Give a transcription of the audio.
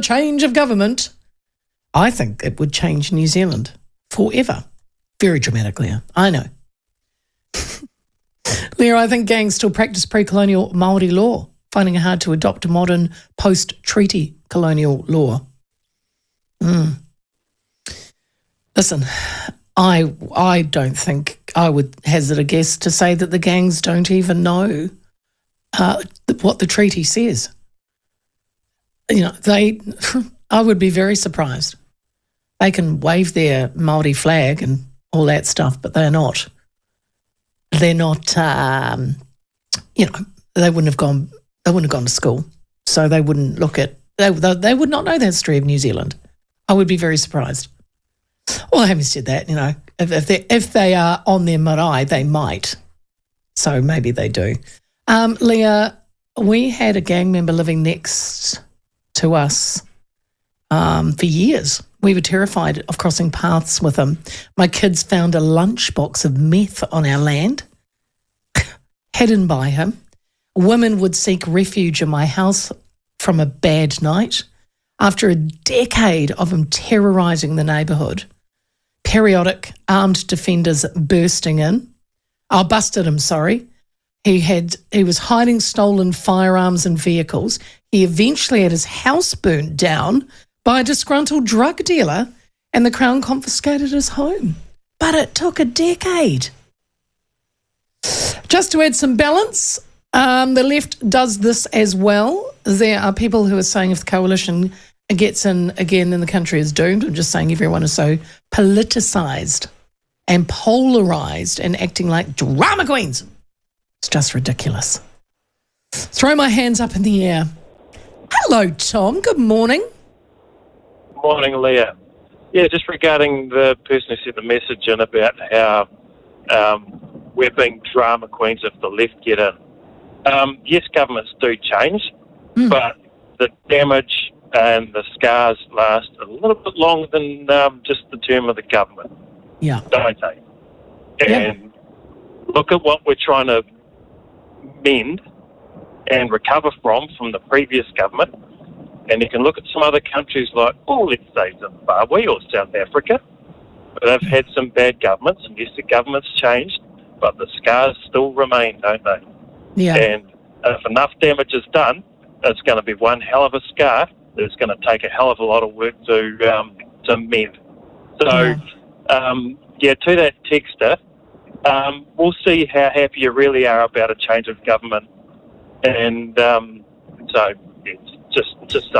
change of government, I think it would change New Zealand forever. Very dramatic, Leah. I know. Leah, I think gangs still practice pre-colonial Māori law, finding it hard to adopt a modern post-treaty colonial law. Listen, I don't think I would hazard a guess to say that the gangs don't even know what the treaty says. You know, I would be very surprised. They can wave their Māori flag and all that stuff, but they're not. They're not. You know, they wouldn't have gone to school, so they wouldn't look at. They would not know the history of New Zealand. I would be very surprised. Well, having said that, you know, if they are on their marae, they might. So maybe they do. Leah, we had a gang member living next to us for years. We were terrified of crossing paths with him. My kids found a lunchbox of meth on our land, hidden by him. Women would seek refuge in my house from a bad night. After a decade of him terrorising the neighbourhood, periodic armed defenders busted him, sorry. He was hiding stolen firearms and vehicles. He eventually had his house burnt down by a disgruntled drug dealer, and the Crown confiscated his home. But it took a decade. Just to add some balance, the left does this as well. There are people who are saying if the coalition gets in again, then the country is doomed. I'm just saying everyone is so politicised and polarised and acting like drama queens. It's just ridiculous. Throw my hands up in the air. Hello, Tom. Good morning. Morning, Leah. Yeah, just regarding the person who sent the message in about how we're being drama queens if the left get in. Yes, governments do change, but the damage and the scars last a little bit longer than just the term of the government. Yeah. Don't they? And look at what we're trying to mend and recover from the previous government. And you can look at some other countries like, let's say Zimbabwe or South Africa. They've had some bad governments, and yes, the government's changed, but the scars still remain, don't they? Yeah. And if enough damage is done, it's going to be one hell of a scar. It's going to take a hell of a lot of work to mend. So, to that texter, we'll see how happy you really are about a change of government. And so, it's just